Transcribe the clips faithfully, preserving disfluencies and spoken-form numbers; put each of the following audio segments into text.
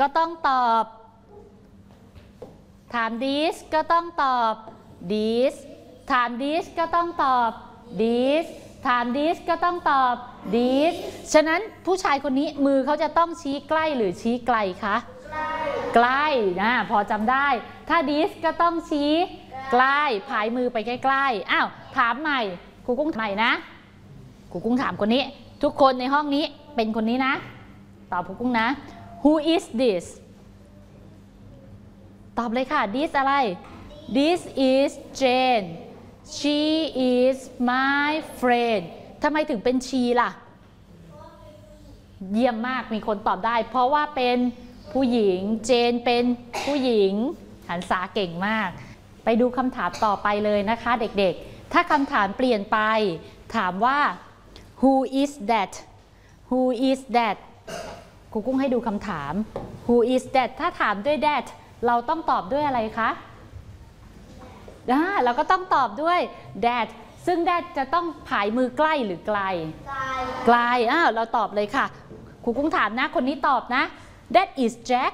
ก็ต้องตอบถาม this ก็ต้องตอบ this ถาม this ก็ต้องตอบ this ถาม this ก็ต้องตอบ this ฉะนั้นผู้ชายคนนี้มือเขาจะต้องชี้ใกล้หรือชี้ไกลคะใกล้นะพอจำได้ถ้า this ก็ต้องชี้ใกล้ผายมือไปใกล้ๆอ้าวถามใหม่ครูกุ้งใหม่นะครูกุ้งถามคนนี้ทุกคนในห้องนี้เป็นคนนี้นะตอบครูกุ้งนะ Who is this ตอบเลยค่ะ this อะไร this is Jane she is my friend ทำไมถึงเป็น she ล่ะเยี่ยมมากมีคนตอบได้เพราะว่าเป็นผู้หญิงเจนเป็นผู้หญิงหันษาเก่งมากไปดูคำถามต่อไปเลยนะคะเด็กๆถ้าคำถามเปลี่ยนไปถามว่า Who is that Who is that ครูกุ้งให้ดูคำถาม Who is that ถ้าถามด้วย that เราต้องตอบด้วยอะไรคะเราก็ต้องตอบด้วย that ซึ่ง that จะต้องผายมือใกล้หรือไกลไกลอ้าวเราตอบเลยค่ะครูกุ้งถามนะคนนี้ตอบนะ That is Jack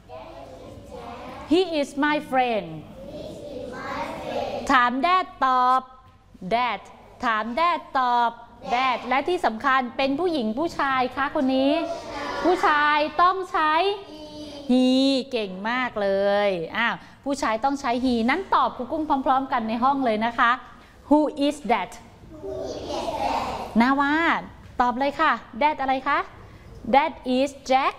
He is my friend ถาม that ตอบ that ถาม that ตอบ that และที่สำคัญเป็นผู้หญิงผู้ชายคะคนนี้ผู้ชายต้องใช้ he เก่งมากเลยอ้าวผู้ชายต้องใช้ he นั้นตอบครูกุ้งพร้อมๆกันในห้องเลยนะคะ Who is that นาวาตอบเลยค่ะ that อะไรคะ That is Jack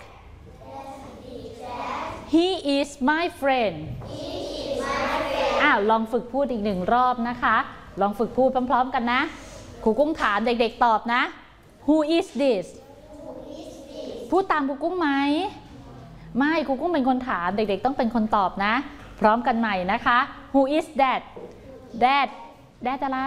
He is my friend อ้าวลองฝึกพูดอีกหนึ่งรอบนะคะลองฝึกพูดพร้อมๆกันนะครูกุ้งถามเด็กๆตอบนะ Who is this พูดตามครูกุ้งไหมไม่ครูกุ้งเป็นคนถามเด็กๆต้องเป็นคนตอบนะพร้อมกันใหม่นะคะ Who is that That That อะไร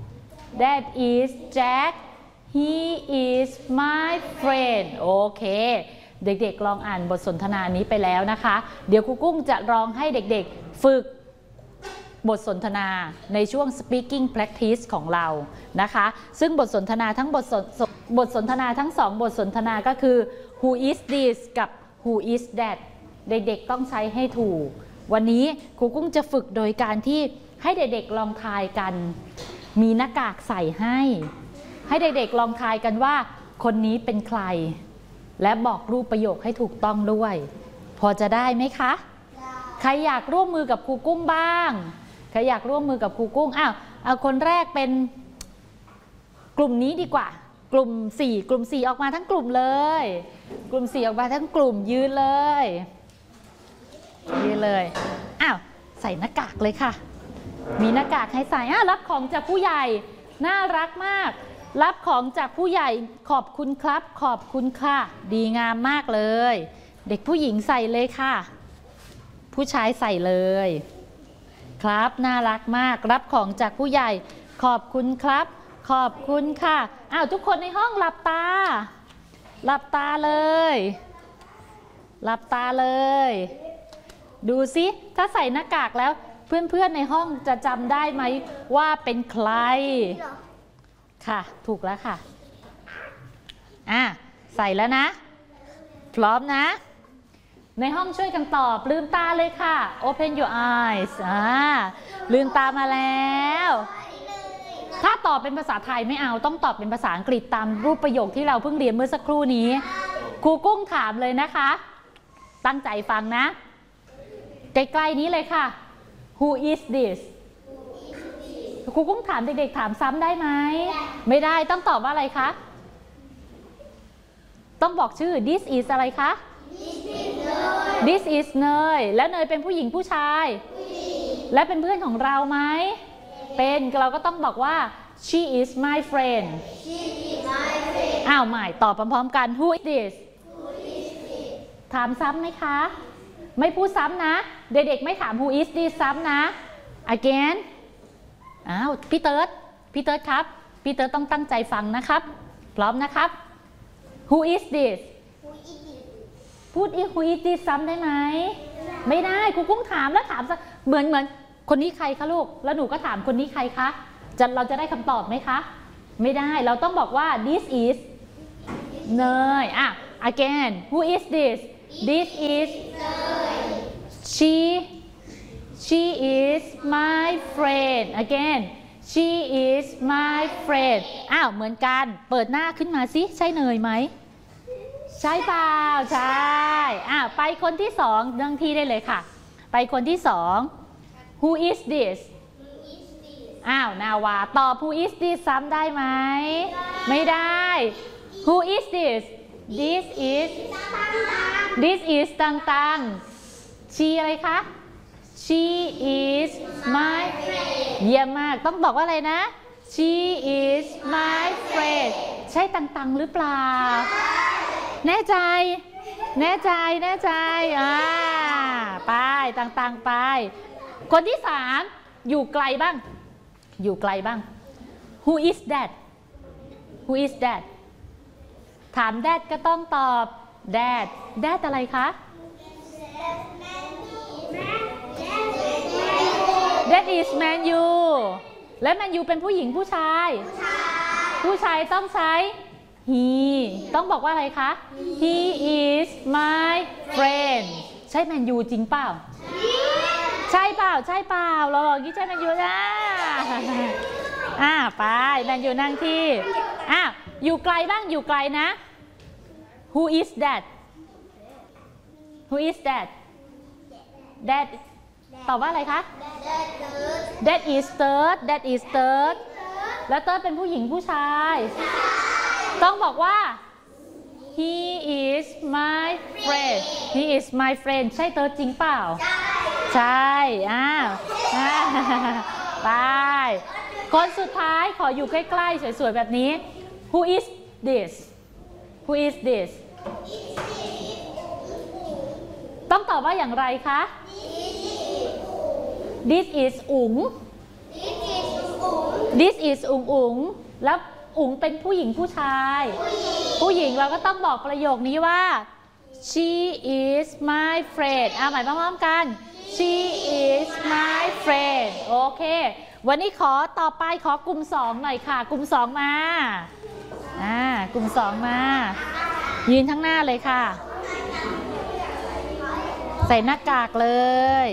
That is Jack He is my friend โอเคเด็กๆลองอ่านบทสนทนานี้ไปแล้วนะคะเดี๋ยวครูกุ้งจะลองให้เด็กๆฝึกบทสนทนาในช่วง speaking practice ของเรานะคะซึ่งบทสนทนาทั้งบทสนบทสนทนาทั้งสองบทสนทนาก็คือ who is this กับ who is that เด็กๆต้องใช้ให้ถูกวันนี้ครูกุ้งจะฝึกโดยการที่ให้เด็กๆลองทายกันมีหน้ากากใส่ให้ให้เด็กๆลองทายกันว่าคนนี้เป็นใครและบอกรูปประโยคให้ถูกต้องด้วยพอจะได้ไหมคะใครอยากร่วมมือกับครูกุ้งบ้างใครอยากร่วมมือกับครูกุ้งอ้าวเอาคนแรกเป็นกลุ่มนี้ดีกว่ากลุ่มสี่กลุ่มสี่ออกมาทั้งกลุ่มเลยกลุ่มสี่ออกมาทั้งกลุ่มยืนเลยยืนเลยอ้าวใส่หน้ากากเลยค่ะมีหน้ากากให้ใส่อ้าวรับของจากผู้ใหญ่น่ารักมากรับของจากผู้ใหญ่ขอบคุณครับขอบคุณค่ะดีงามมากเลยเด็กผู้หญิงใส่เลยค่ะผู้ชายใส่เลยครับน่ารักมากรับของจากผู้ใหญ่ขอบคุณครับขอบคุณค่ะอ้าวทุกคนในห้องหลับตาหลับตาเลยหลับตาเลยดูสิถ้าใส่หน้ากากแล้วเพื่อนๆในห้องจะจำได้ไหมว่าเป็นใครค่ะถูกแล้วค่ะอ่ะใส่แล้วนะพร้อมนะในห้องช่วยกันตอบลืมตาเลยค่ะ Open your eyes อ่าลืมตามาแล้วถ้าตอบเป็นภาษาไทยไม่เอาต้องตอบเป็นภาษาอังกฤษตามรูปประโยคที่เราเพิ่งเรียนเมื่อสักครู่นี้ครูกุ้งถามเลยนะคะตั้งใจฟังนะใกล้ๆนี้เลยค่ะ Who is thisครูกุ้งถามเด็กๆถามซ้ำได้ไหมไม่ได้ต้องตอบว่าอะไรคะต้องบอกชื่อ this is อะไรคะ this is เนยแล้วเนยเป็นผู้หญิงผู้ชายและเป็นเพื่อนของเราไหมเป็นเราก็ต้องบอกว่า she is my friend อ้าวใหม่ตอบพร้อมๆกัน who is this ถามซ้ำไหมคะไม่พูดซ้ำนะเด็กๆไม่ถาม who is this ซ้ำนะ againอ้าวพี่เติร์ดพี่เติร์ดครับพี่เติร์ดต้องตั้งใจฟังนะครับพร้อมนะครับ Who is this พูด Who is this ซ้ำได้ไหมไม่ได้ครูกุ้งถามแล้วถามเหมือนเหมือนคนนี้ใครคะลูกแล้วหนูก็ถามคนนี้ใครคะจะเราจะได้คำตอบไหมคะไม่ได้เราต้องบอกว่า this is เนยอ่ะ again Who is this this is she she is my friend again she is my friend อ้าวเหมือนกันเปิดหน้าขึ้นมาสิใช่เนยไหมใช่เปล่าใช่อ้าวไปคนที่สองนั่งที่ได้เลยค่ะไปคนที่สอง who is this อ้าวนาวาตอบ who is this ซ้ำได้ไหมไม่ได้ who is this this is this is ตังตัง she อะไรคะ she is my friend เยี่ยมมากต้องบอกว่าอะไรนะ she is my friend ใช่ตังตังหรือเปล่าแน่ใจแน่ใจแน่ใจอ่าไปต่างๆไปคนที่สามอยู่ไกลบ้างอยู่ไกลบ้าง who is that who is that ถาม that ก็ต้องตอบ that that อะไรคะ that is man you และ man you เป็นผู้หญิงผู้ชายผู้ชายต้องใช้ he ต้องบอกว่าอะไรคะ he is my friend ใช่ man you จริงเปล่าใช่เปล่าใช่เปล่าเราบอกยี่ใช่ man you นะอ่าไป man you นั่งที่อ่ะอยู่ไกลบ้างอยู่ไกลนะ who is that who is that that ตอบว่าอะไรคะ that is third that is third แล้ว third เป็นผู้หญิงผู้ชายต้องบอกว่า he is my friend he is my friend ใช่ third จริงเปล่าใช่อ้าวไปคนสุดท้ายขออยู่ใกล้ๆสวยๆแบบนี้ who is this who is this ต้องตอบว่าอย่างไรคะ this is อุ๋ง this is อุ๋งอุ๋งแล้วอุ๋งเป็นผู้หญิงผู้ชายผู้หญิงเราก็ต้องบอกประโยคนี้ว่า she is my friend เอาใหม่พร้อมๆกัน she is my friend โอเควันนี้ขอต่อไปขอกลุ่มสองหน่อยค่ะกลุ่มสองมาอ่ากลุ่มสองมายืนทั้งหน้าเลยค่ะใส่หน้ากากเลย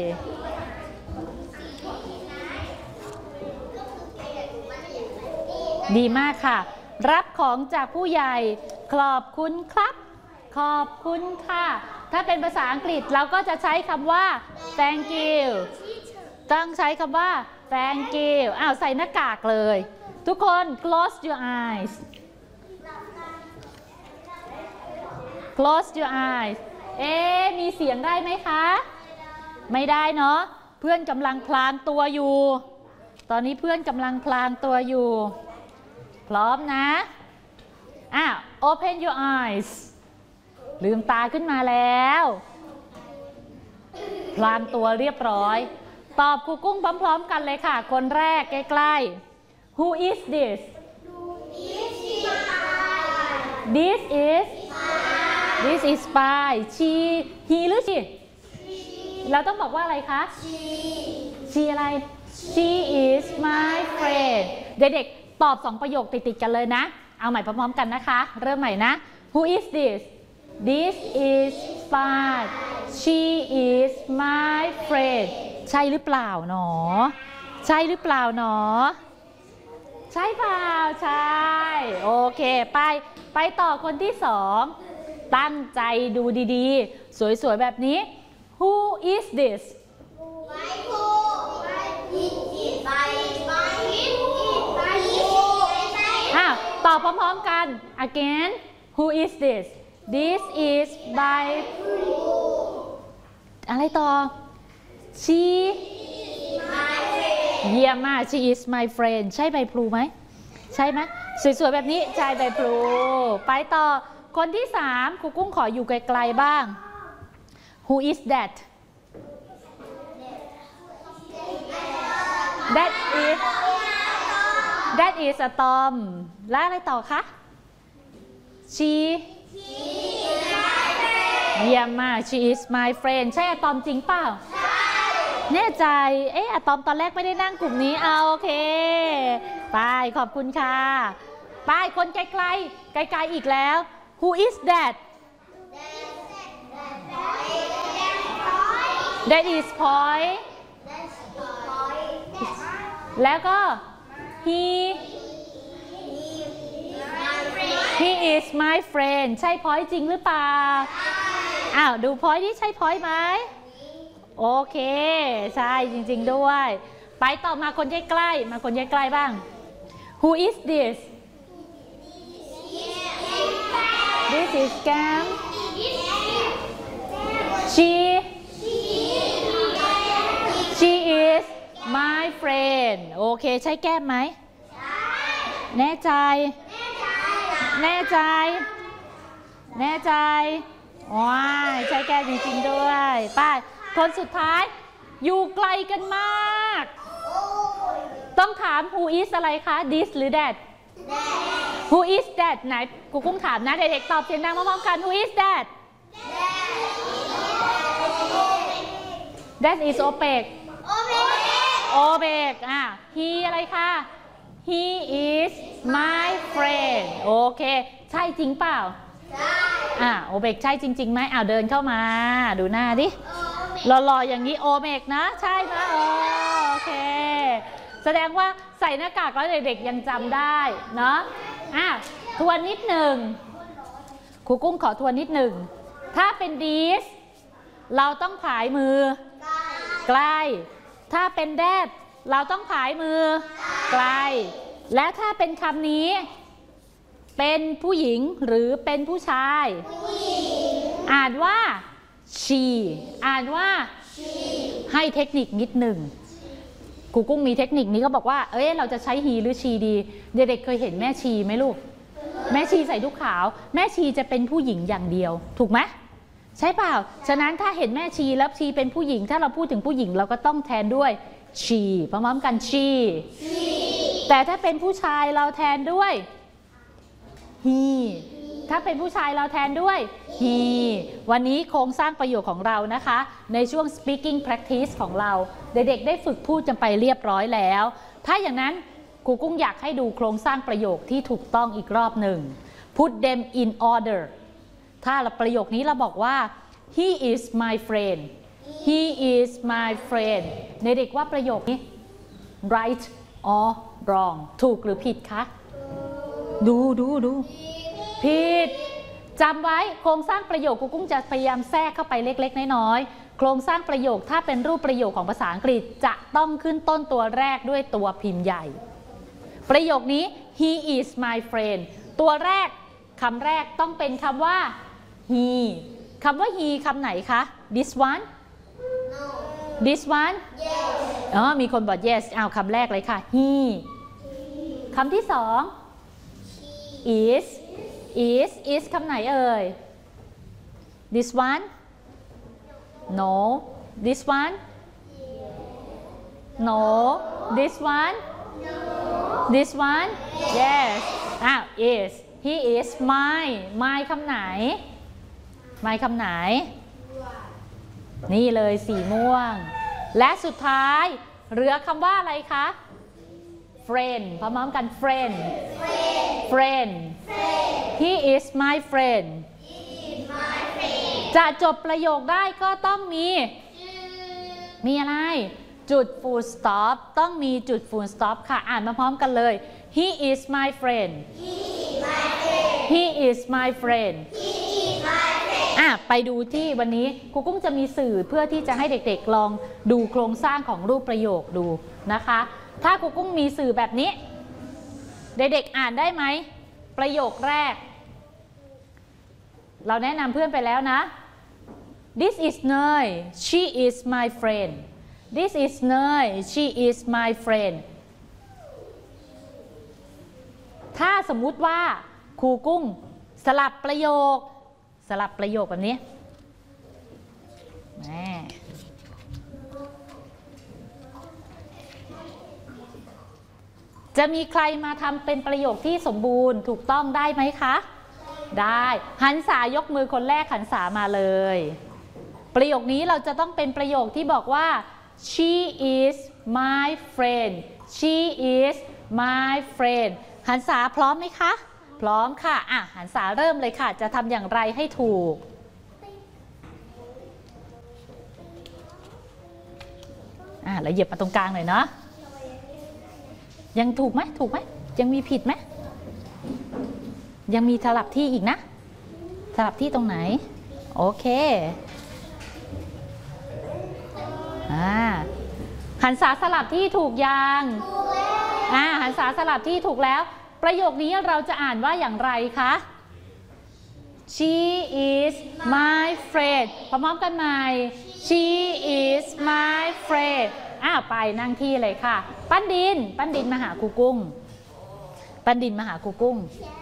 ดีมากค่ะรับของจากผู้ใหญ่ขอบคุณครับขอบคุณค่ะถ้าเป็นภาษาอังกฤษเราก็จะใช้คำว่า thank you ต้องใช้คำว่า thank you อ้าวใส่หน้ากากเลยทุกคน close your eyes close your eyes เอ๊ะมีเสียงได้ไหมคะไม่ได้เนาะเพื่อนกำลังพลางตัวอยู่ตอนนี้เพื่อนกำลังพลางตัวอยู่พร้อมนะอ่ะ open your eyes ลืมตาขึ้นมาแล้วพลางตัวเรียบร้อยตอบครูกุ้งพร้อมๆกันเลยค่ะคนแรกใกล้ๆ who is this this is this is spy she he หรือ she เราต้องบอกว่าอะไรคะ she อะไร she is my friend เด็กๆตอบสองประโยคติดๆกันเลยนะเอาใหม่พร้อมๆกันนะคะเริ่มใหม่นะ who is this this is spy she is my friend ใช่หรือเปล่าหนอใช่หรือเปล่าหนอใช่เปล่าใช่โอเคไปไปต่อคนที่สองตั้งใจดูดีๆสวยๆแบบนี้ who is this อ้าวตอบพร้อมๆกัน again who is this this is by อะไรต่อ she เยี่ยมมาก she is my friend ใช่ใบพลูไหมใช่ไหมสวยๆแบบนี้ใช่ใบพลูไปต่อคนที่สามครูกุ้งขออยู่ไกลๆบ้าง who is that that is that is a Tom แล้วอะไรต่อคะ she เยี่ยมมาก she is my friend ใช่อะตอมจริงเปล่าแน่ใจเอ๊ะอะตอมตอนแรกไม่ได้นั่งกลุ่มนี้เอาโอเคไปขอบคุณค่ะไปคนไกลๆไกลๆอีกแล้ว who is that that is point แล้วก็ he he is my friend ใช่ point จริงหรือเปล่าอ้าวดู point ที่ใช่ point ไหมโอเคใช่จริงๆด้วยไปต่อมาคนใกล้ๆมาคนใกล้ๆบ้าง who is this this is Cam she she is my friend โอเคใช่แก้มไหมแน่ใจแน่ใจแน่ใจว้ายใช่แก้มจริงๆด้วยไปคนสุดท้ายอยู่ไกลกันมากต้องถาม who is อะไรคะ this หรือ that who is that ไหนกูกุ้งถามนะเด็กๆตอบเสียงดังพร้อมๆกัน who is that that is Opek Opek อ่ะ he อะไรคะ he is my friend โอเคใช่จริงเปล่าอ่ะ Opek ใช่จริงๆไหมอ้าวเดินเข้ามาดูหน้าดิหล่อๆอย่างนี้ Opek นะใช่ไหมโอเคแสดงว่าใส่หน้ากากแล้วเด็กๆยังจำได้เนาะอ่ะทวนนิดหนึ่งครูกุ้งขอทวนนิดหนึ่งถ้าเป็น this เราต้องผายมือใกล้ถ้าเป็น that เราต้องผายมือไกลและถ้าเป็นคำนี้เป็นผู้หญิงหรือเป็นผู้ชายอ่านว่า she อ่านว่า ให้เทคนิคนิดหนึ่งครูกุ้งมีเทคนิคนี้ก็บอกว่าเอ้ยเราจะใช้ he หรือ she ดีเด็กๆเคยเห็นแม่ชีไหมลูกแม่ชีใส่ทุกขาวแม่ชีจะเป็นผู้หญิงอย่างเดียวถูกไหมใช่เปล่าฉะนั้นถ้าเห็นแม่ชีแล้วชีเป็นผู้หญิงถ้าเราพูดถึงผู้หญิงเราก็ต้องแทนด้วย she พร้อมๆกัน she แต่ถ้าเป็นผู้ชายเราแทนด้วย he ถ้าเป็นผู้ชายเราแทนด้วย he วันนี้โครงสร้างประโยคของเรานะคะในช่วง speaking practice ของเราเด็กๆได้ฝึกพูดกันไปเรียบร้อยแล้วถ้าอย่างนั้นครูกุ้งอยากให้ดูโครงสร้างประโยคที่ถูกต้องอีกรอบหนึ่ง put them in order ถ้าประโยคนี้เราบอกว่า he is my friend he is my friend เด็กๆว่าประโยคนี้ right or wrong ถูกหรือผิดคะดูดูดูผิดจำไว้โครงสร้างประโยคครูกุ้งจะพยายามแทรกเข้าไปเล็กๆน้อยๆโครงสร้างประโยคถ้าเป็นรูปประโยคของภาษาอังกฤษจะต้องขึ้นต้นตัวแรกด้วยตัวพิมพ์ใหญ่ประโยคนี้ he is my friend ตัวแรกคำแรกต้องเป็นคำว่า he คำว่า he คำไหนคะ this one no. this one yes. อ๋อมีคนบอก yes เอาคำแรกเลยค่ะ he คำที่สอง is is is คำไหนเอ่ย this one no this one no this one this one yes อ้าว is he is my my คำไหน my คำไหนนี่เลยสีม่วงและสุดท้ายเหลือคำว่าอะไรคะ friend พร้อมๆกัน friend friend he is my friend จะจบประโยคได้ก็ต้องมีมีอะไรจุด full stop ต้องมีจุด full stop ค่ะอ่านมาพร้อมกันเลย he is my friend he is my friend อ่ะไปดูที่วันนี้ครูกุ้งจะมีสื่อเพื่อที่จะให้เด็กๆลองดูโครงสร้างของรูปประโยคดูนะคะถ้าครูกุ้งมีสื่อแบบนี้เด็กๆอ่านได้ไหมประโยคแรกเราแนะนำเพื่อนไปแล้วนะ this is Ner she is my friend this is Ner she is my friend ถ้าสมมุติว่าครูกุ้งสลับประโยคสลับประโยคแบบนี้แม่จะมีใครมาทำเป็นประโยคที่สมบูรณ์ถูกต้องได้ไหมคะได้หันษายกมือคนแรกหันษามาเลยประโยคนี้เราจะต้องเป็นประโยคที่บอกว่า she is my friend she is my friend หันษาพร้อมไหมคะพร้อมค่ะอ่ะหันษาเริ่มเลยค่ะจะทำอย่างไรให้ถูกแล้วเหยียบมาตรงกลางหน่อยเนาะยังถูกไหมถูกไหมยังมีผิดไหมยังมีสลับที่อีกนะสลับที่ตรงไหนโอเคอ่าหันษาสลับที่ถูกยังอ่าหันษาสลับที่ถูกแล้วประโยคนี้เราจะอ่านว่าอย่างไรคะ She is my friend พร้อมๆกันใหม่ She is my friend อ้าวไปนั่งที่เลยค่ะปั้นดินปั้นดินมาหาครูกุ้งปั้นดินมาหาครูกุ้ง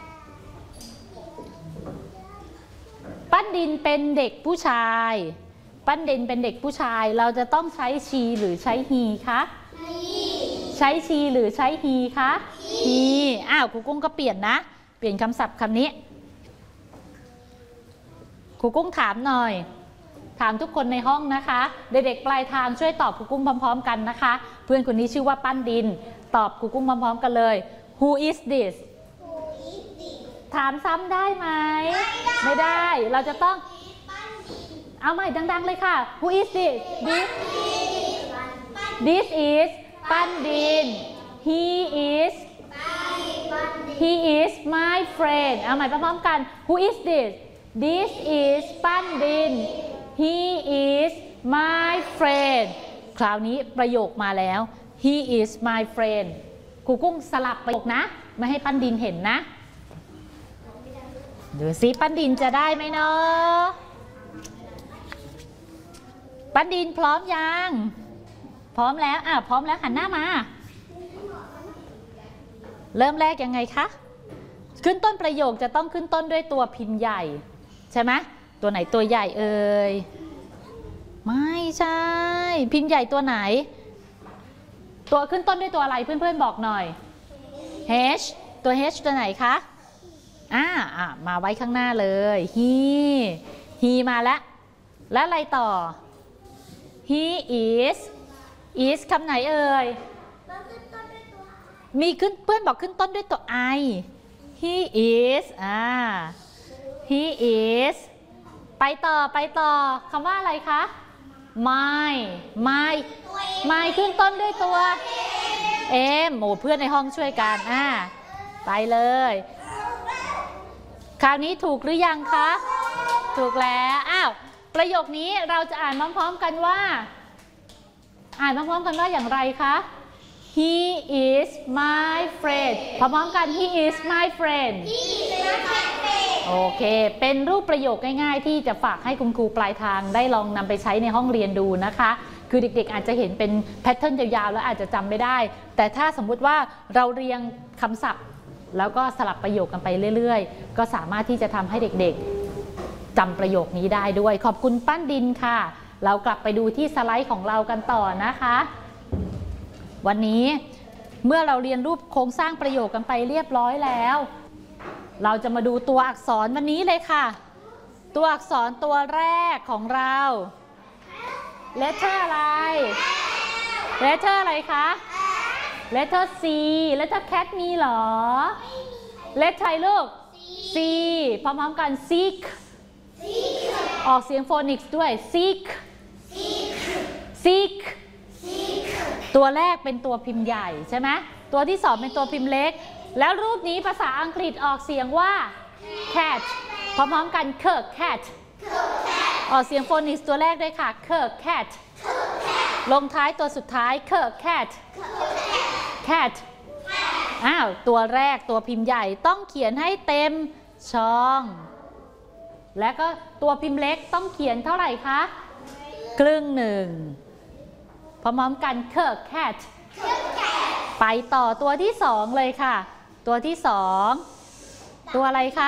ปั้นดินเป็นเด็กผู้ชายปั้นดินเป็นเด็กผู้ชายเราจะต้องใช้ she หรือใช้ he คะใช้ she หรือใช้ he คะ he อ้าวครูกุ้งก็เปลี่ยนนะเปลี่ยนคำศัพท์คำนี้ครูกุ้งถามหน่อยถามทุกคนในห้องนะคะเด็กๆปลายทางช่วยตอบครูกุ้งพร้อมๆกันนะคะเพื่อนคนนี้ชื่อว่าปั้นดินตอบครูกุ้งพร้อมๆกันเลย Who is this ถามซ้ำได้ไหมไม่ได้เราจะต้องเอาใหม่ดังๆเลยค่ะ Who is this this this is ปั้นดิน He is He is my friend เอาใหม่พร้อมๆกัน Who is this This is ปั้นดิน He is my friend คราวนี้ประโยคมาแล้ว He is my friend ครูกุ้งสลับประโยคนะไม่ให้ปั้นดินเห็นนะดูสิปั้นดินจะได้ไหมเนาะปั้นดินพร้อมยังพร้อมแล้วอ่ะพร้อมแล้วหันหน้ามาเริ่มแรกยังไงคะขึ้นต้นประโยคจะต้องขึ้นต้นด้วยตัวพิมพ์ใหญ่ใช่ไหมตัวไหนตัวใหญ่เอ่ยไม่ใช่พิมพ์ใหญ่ตัวไหนตัวขึ้นต้นด้วยตัวอะไรเพื่อนๆบอกหน่อย H ตัว H ตัวไหนคะอ่าอ่ามาไว้ข้างหน้าเลย he he มาแล้วแล้วอะไรต่อ he is is คำไหนเอ่ยมีขึ้นเพื่อนบอกขึ้นต้นด้วยตัว I he is อ่าHe is ไปต่อไปต่อคำว่าอะไรคะ My My My ขึ้นต้นด้วยตัว M โอ้เพื่อนในห้องช่วยกันอ่าไปเลยคราวนี้ถูกหรือยังคะถูกแล้วอ้าวประโยคนี้เราจะอ่านพร้อมๆกันว่าอ่านพร้อมๆกันว่าอย่างไรคะ He is my friend พร้อมๆกัน He is my friend โอเคเป็นรูปประโยคง่ายๆที่จะฝากให้คุณครูปลายทางได้ลองนำไปใช้ในห้องเรียนดูนะคะคือเด็กๆอาจจะเห็นเป็นแพทเทิร์นยาวๆแล้วอาจจะจำไม่ได้แต่ถ้าสมมุติว่าเราเรียงคำศัพท์แล้วก็สลับประโยคกันไปเรื่อยๆก็สามารถที่จะทำให้เด็กๆจำประโยคนี้ได้ด้วยขอบคุณปั้นดินค่ะเรากลับไปดูที่สไลด์ของเรากันต่อนะคะวันนี้เมื่อเราเรียนรูปโครงสร้างประโยคกันไปเรียบร้อยแล้วเราจะมาดูตัวอักษรวันนี้เลยค่ะตัวอักษรตัวแรกของเรา letter อะไร letter อะไรคะ letter C letter cat มีหรอ letter ลูก C พร้อมๆกัน seek ออกเสียงโฟนิกส์ด้วย seek seek ตัวแรกเป็นตัวพิมพ์ใหญ่ใช่ไหมตัวที่สองเป็นตัวพิมพ์เล็กแล้วรูปนี้ภาษาอังกฤษออกเสียงว่า cat พร้อมๆกัน kirk cat ออกเสียงโฟนิกส์ตัวแรกด้วยค่ะ kirk cat ลงท้ายตัวสุดท้าย kirk cat cat อ้าวตัวแรกตัวพิมพ์ใหญ่ต้องเขียนให้เต็มช่องและก็ตัวพิมพ์เล็กต้องเขียนเท่าไหร่คะครึ่งหนึ่งพร้อมๆกัน kirk cat ไปต่อตัวที่สองเลยค่ะตัวที่สองตัวอะไรคะ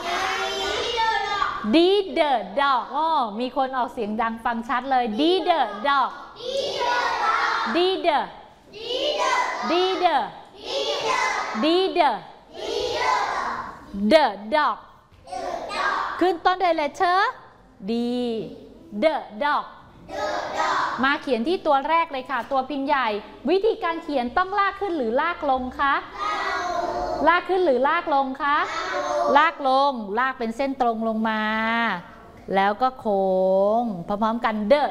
did the dog อ๋อมีคนออกเสียงดังฟังชัดเลย did the dog did the did the did the the dog ขึ้นต้นด้วย letter D the dog มาเขียนที่ตัวแรกเลยค่ะตัวพิมพ์ใหญ่วิธีการเขียนต้องลากขึ้นหรือลากลงคะลากขึ้นหรือลากลงคะลากลงลากเป็นเส้นตรงลงมาแล้วก็โค้งพร้อมๆกัน the